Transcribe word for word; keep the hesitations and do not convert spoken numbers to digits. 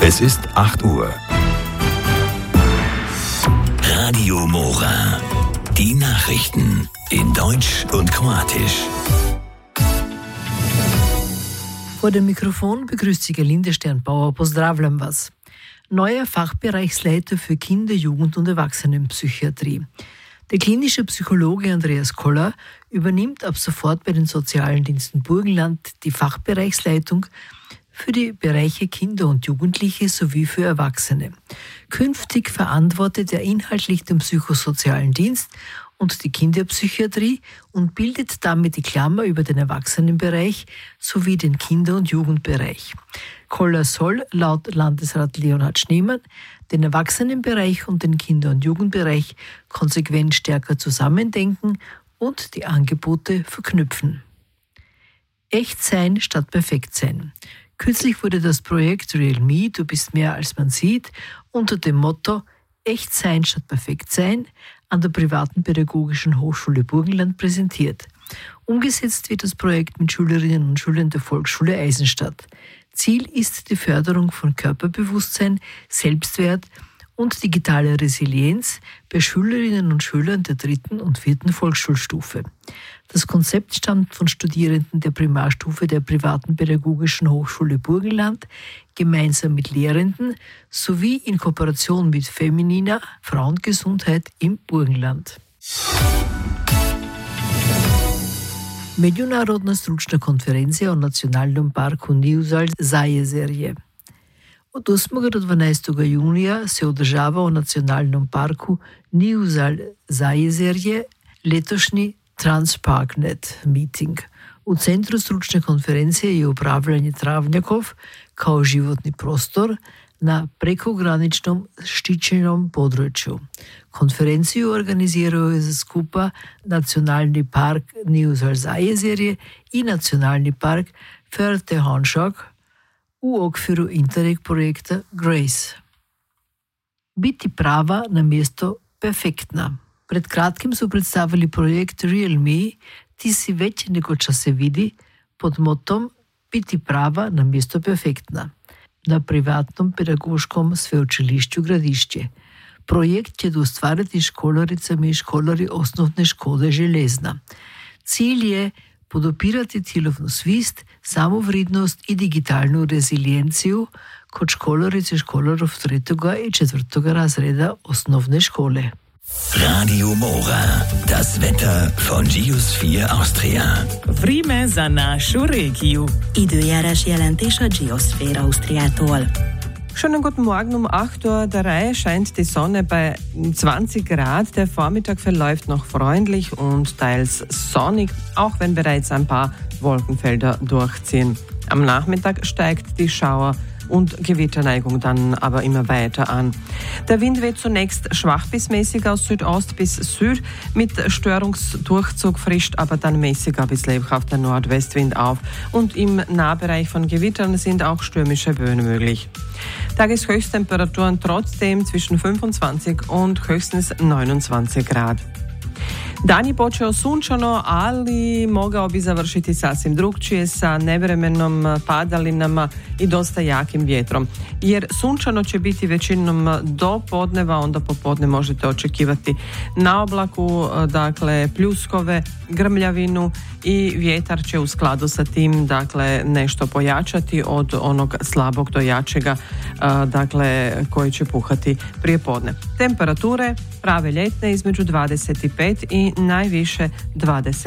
Es ist acht Uhr. Radio Mora. Die Nachrichten in Deutsch und Kroatisch. Vor dem Mikrofon begrüßt Sie Gerlinde Sternbauer. Pozdravljam vas. Neuer Fachbereichsleiter für Kinder-, Jugend- und Erwachsenenpsychiatrie. Der klinische Psychologe Andreas Koller übernimmt ab sofort bei den sozialen Diensten Burgenland die Fachbereichsleitung für die Bereiche Kinder und Jugendliche sowie für Erwachsene. Künftig verantwortet er inhaltlich den psychosozialen Dienst und die Kinderpsychiatrie und bildet damit die Klammer über den Erwachsenenbereich sowie den Kinder- und Jugendbereich. Koller soll laut Landesrat Leonhard Schneemann den Erwachsenenbereich und den Kinder- und Jugendbereich konsequent stärker zusammendenken und die Angebote verknüpfen. Echt sein statt perfekt sein. Kürzlich wurde das Projekt Real Me, du bist mehr als man sieht, unter dem Motto Echt sein statt perfekt sein an der privaten Pädagogischen Hochschule Burgenland präsentiert. Umgesetzt wird das Projekt mit Schülerinnen und Schülern der Volksschule Eisenstadt. Ziel ist die Förderung von Körperbewusstsein, Selbstwert und digitaler Resilienz bei Schülerinnen und Schülern der dritten und vierten Volksschulstufe. Das Konzept stammt von Studierenden der Primarstufe der privaten Pädagogischen Hochschule Burgenland, gemeinsam mit Lehrenden sowie in Kooperation mit Feminina Frauengesundheit im Burgenland. Međunarodna stručna konferencija o nacionalnom parku Niuzal-Zajezerje. Od osmog do dvanaestog junija se održava u nacionalnom parku Niuzal-Zajezerje letošnji Transparknet meeting. U centru stručne konferencije je upravljanje travnjakov kao životni prostor na prekograničnom štićenom području. Konferenciju organiziraju za skupa Nacionalni park Niuzal-Zajezerje i Nacionalni park Förte-Hanskog u okviru Interreg projekta Grace. Biti prava na mjesto perfektna. Pred kratkim su predstavili projekt Real Me, ti si već nego ča se vidi, pod motom Biti prava na mjesto perfektna na privatnom pedagoškom sveučilišću Gradišće. Projekt će da ustvariti školaricami i školari osnovne škole Železna. Cilj je podopirati tjelovnu svist, samovridnost i digitalnu rezilijenciju kod školarice i školarov tretjega i četvrtoga razreda osnovne škole. Radio Mora, das Wetter von Geosphere Austria. Vreme za našu regiju. Időjárás jelentés a Geosphere Austriától. Schönen guten Morgen, um acht Uhr drei scheint die Sonne bei zwanzig Grad. Der Vormittag verläuft noch freundlich und teils sonnig, auch wenn bereits ein paar Wolkenfelder durchziehen. Am Nachmittag steigt die Schauer- und Gewitterneigung dann aber immer weiter an. Der Wind weht zunächst schwach bis mäßig aus Südost bis Süd. Mit Störungsdurchzug frischt aber dann mäßiger bis lebhafter Nordwestwind auf. Und im Nahbereich von Gewittern sind auch stürmische Böen möglich. Tageshöchsttemperaturen trotzdem zwischen fünfundzwanzig und höchstens neunundzwanzig Grad. Dan je počeo sunčano, ali mogao bi završiti sasvim drukčije sa nevremenom padalinama i dosta jakim vjetrom. Jer sunčano će biti većinom do podneva, onda popodne možete očekivati na oblaku, dakle pljuskove, grmljavinu i vjetar će u skladu sa tim dakle nešto pojačati od onog slabog do jačega, dakle koji će puhati prije podne. Temperature prave ljetne između dvadeset pet i najviše dvadeset